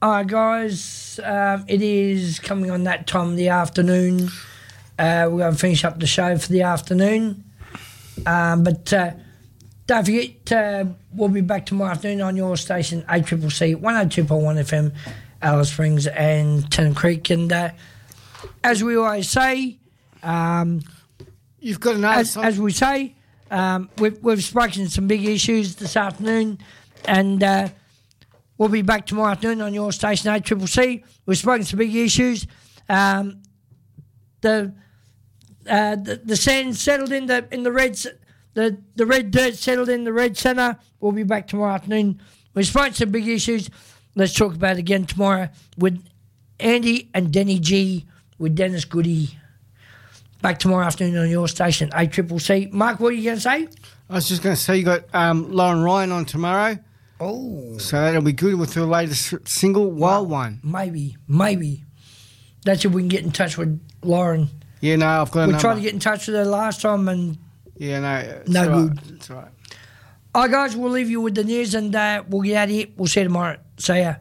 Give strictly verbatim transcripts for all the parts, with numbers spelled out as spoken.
All right, guys, um, it is coming on that time of the afternoon. Uh, we're going to finish up the show for the afternoon. Um, but uh, don't forget, uh, we'll be back tomorrow afternoon on your station, A C C C, one oh two point one F M, Alice Springs and Tennant Creek. And uh, as we always say... Um, You've got another as, as we say, um, we've, we've spoken some big issues this afternoon, and uh, we'll be back tomorrow afternoon on your station, A C C C. We've spoken some big issues. Um, the, uh, the the sand settled in the in the red the the red dirt settled in the red centre. We'll be back tomorrow afternoon. We've spoken some big issues. Let's talk about it again tomorrow with Andy and Denny G with Dennis Goody. Back tomorrow afternoon on your station, A C C C. Mark, what are you going to say? I was just going to say you got um, Lauren Ryan on tomorrow. Oh. So that'll be good with her latest single, Wild One. Maybe, maybe. That's if we can get in touch with Lauren. Yeah, no, I've got a We number. tried to get in touch with her last time and... Yeah, no. It's no all good. Right. It's all right. All right, guys, we'll leave you with the news and uh, we'll get out of here. We'll see you tomorrow. See ya.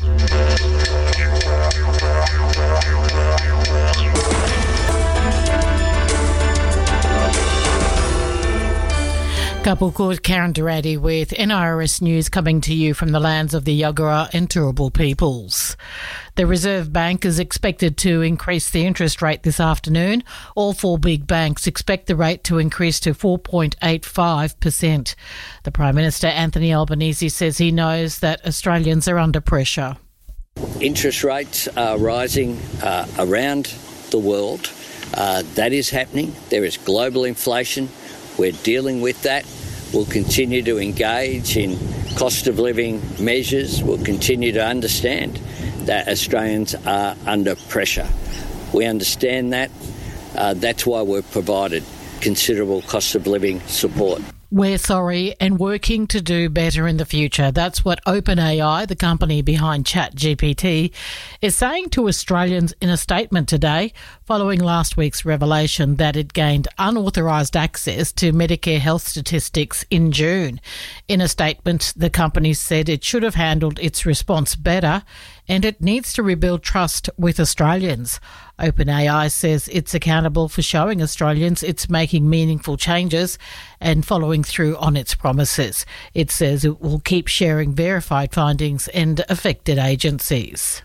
Couple called Karen Durradi with N R S News coming to you from the lands of the Yagara and Turrbal peoples. The Reserve Bank is expected to increase the interest rate this afternoon. All four big banks expect the rate to increase to four point eight five percent. The Prime Minister, Anthony Albanese, says he knows that Australians are under pressure. Interest rates are rising uh, around the world. Uh, that is happening. There is global inflation. We're dealing with that. We'll continue to engage in cost of living measures. We'll continue to understand that Australians are under pressure. We understand that. Uh, that's why we've provided considerable cost of living support. We're sorry and working to do better in the future. That's what OpenAI, the company behind ChatGPT, is saying to Australians in a statement today following last week's revelation that it gained unauthorised access to Medicare health statistics in June. In a statement, the company said it should have handled its response better and it needs to rebuild trust with Australians. OpenAI says it's accountable for showing Australians it's making meaningful changes and following through on its promises. It says it will keep sharing verified findings and affected agencies.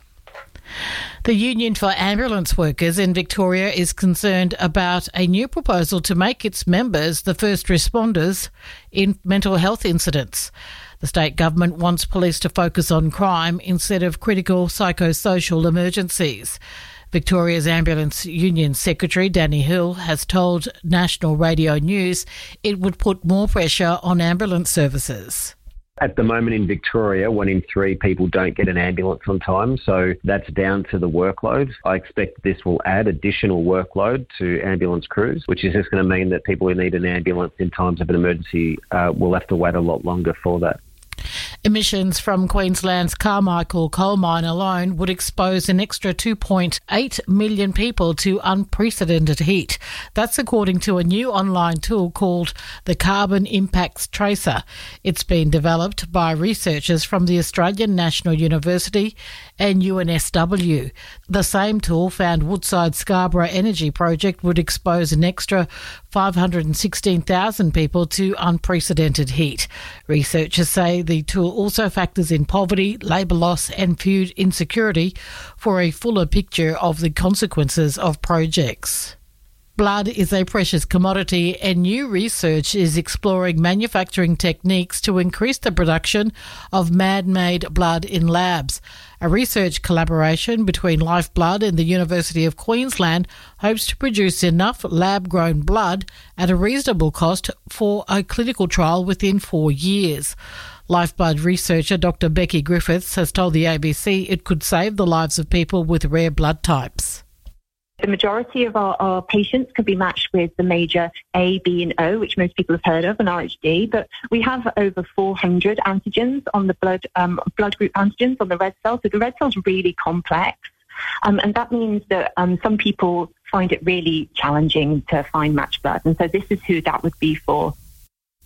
The Union for Ambulance Workers in Victoria is concerned about a new proposal to make its members the first responders in mental health incidents. The state government wants police to focus on crime instead of critical psychosocial emergencies. Victoria's Ambulance Union Secretary Danny Hill has told National Radio News it would put more pressure on ambulance services. At the moment in Victoria, one in three people don't get an ambulance on time, so that's down to the workload. I expect this will add additional workload to ambulance crews, which is just going to mean that people who need an ambulance in times of an emergency uh, will have to wait a lot longer for that. Emissions from Queensland's Carmichael coal mine alone would expose an extra two point eight million people to unprecedented heat. That's according to a new online tool called the Carbon Impacts Tracer. It's been developed by researchers from the Australian National University and U N S W. The same tool found Woodside Scarborough Energy Project would expose an extra five hundred sixteen thousand people to unprecedented heat. Researchers say the tool also factors in poverty, labour loss and food insecurity for a fuller picture of the consequences of projects. Blood is a precious commodity and new research is exploring manufacturing techniques to increase the production of man-made blood in labs. A research collaboration between Lifeblood and the University of Queensland hopes to produce enough lab-grown blood at a reasonable cost for a clinical trial within four years. Lifeblood researcher Doctor Becky Griffiths has told the A B C it could save the lives of people with rare blood types. The majority of our, our patients can be matched with the major A, B and O, which most people have heard of, and R H D, but we have over four hundred antigens on the blood um, blood group antigens on the red cell, so the red cell is really complex, um, and that means that um, some people find it really challenging to find matched blood, and so this is who that would be for.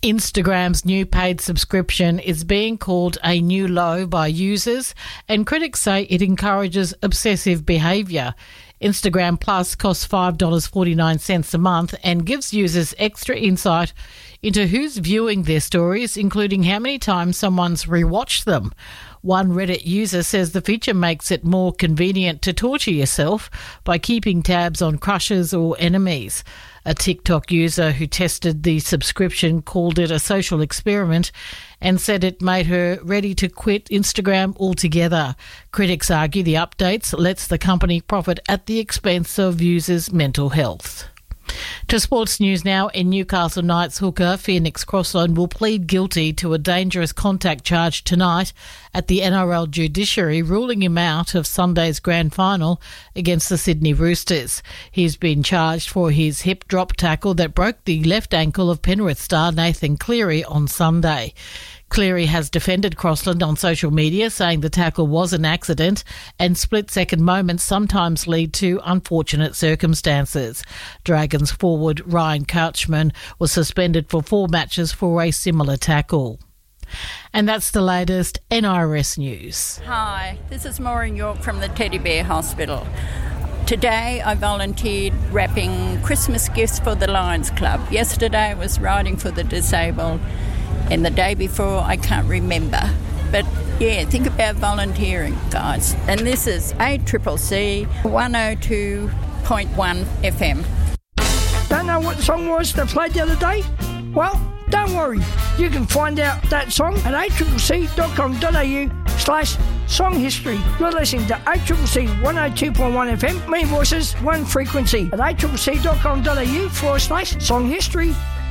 Instagram's new paid subscription is being called a new low by users, and critics say it encourages obsessive behaviour. Instagram Plus costs five dollars forty-nine a month and gives users extra insight into who's viewing their stories, including how many times someone's rewatched them. One Reddit user says the feature makes it more convenient to torture yourself by keeping tabs on crushes or enemies. A TikTok user who tested the subscription called it a social experiment and said it made her ready to quit Instagram altogether. Critics argue the updates lets the company profit at the expense of users' mental health. To sports news now. In Newcastle Knights hooker Phoenix Crossland will plead guilty to a dangerous contact charge tonight at the N R L judiciary, ruling him out of Sunday's grand final against the Sydney Roosters. He's been charged for his hip drop tackle that broke the left ankle of Penrith star Nathan Cleary on Sunday. Cleary has defended Crossland on social media, saying the tackle was an accident and split-second moments sometimes lead to unfortunate circumstances. Dragons forward Ryan Couchman was suspended for four matches for a similar tackle. And that's the latest N R S news. Hi, this is Maureen York from the Teddy Bear Hospital. Today I volunteered wrapping Christmas gifts for the Lions Club. Yesterday I was riding for the disabled, and the day before I can't remember. But yeah, think about volunteering, guys. And this is A C C C one oh two point one F M. Don't know what the song was they played the other day? Well, don't worry. You can find out that song at a c c c dot com dot a u slash song history. You're listening to A C C C one oh two point one F M, many voices, one frequency, at a c c c dot com dot a u forward slash song history.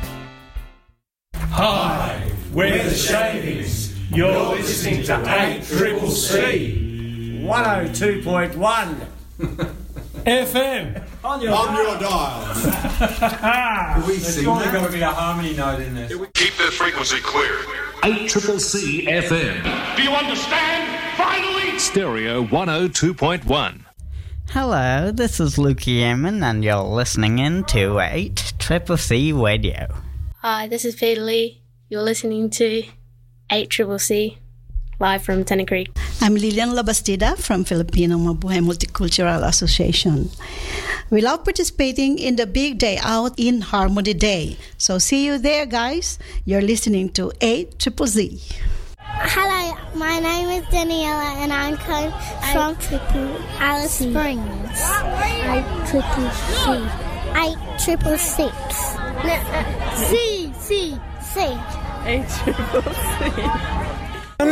Hi, we're the Shavings. You're listening to A C C C one oh two point one F M on your, on your dial. we There's surely got to be a harmony note in this. Keep the frequency clear. A C C C F M. Do you understand? Finally! Stereo one oh two point one. Hello, this is Lukey Eamon and you're listening in to eight C C C Radio. Hi, this is Peter Lee. You're listening to eight C C C, live from Tennant Creek. I'm Lilian Labastida from Filipino Mabuhay Multicultural Association. We love participating in the big day out in Harmony Day. So see you there, guys. You're listening to eight C C C. Hello, my name is Daniela and I'm coming from Alice Springs. eight C C C. eight C C C. C, C, C. eight C C C.